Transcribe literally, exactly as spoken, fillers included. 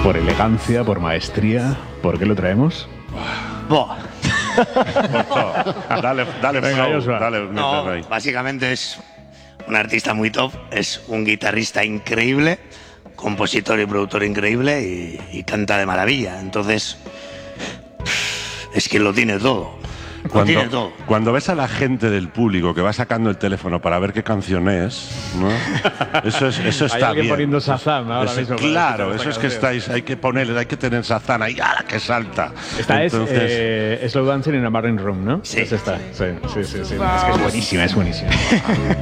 por elegancia, por maestría. ¿Por qué lo traemos? Buah. Dale, dale, Venga, flow, Joshua. dale, No, métele ahí. básicamente es un artista muy top, es un guitarrista increíble, compositor y productor increíble y, y canta de maravilla. Entonces, es que lo tiene todo. Lo tiene todo. Cuando, cuando ves a la gente del público que va sacando el teléfono para ver qué canción es, ¿no? Eso, es, eso está Hay alguien bien. poniendo Shazam ahora Eso- mismo para Claro, escuchar eso es esta que canción. estáis, hay que ponerle, hay que tener Shazam ahí, ¡ala, que salta! Esta Entonces, es eh, Slow Dancing in a Marine Room, ¿no? Sí. Es esta. Sí, sí, sí, sí. Es que es buenísima, es buenísima.